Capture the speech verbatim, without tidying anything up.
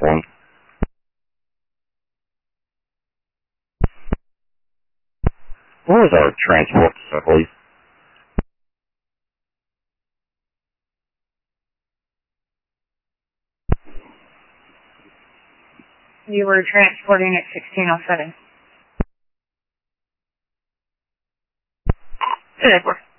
one. What was our transport, please? You were transporting at sixteen oh seven. Good, Edward.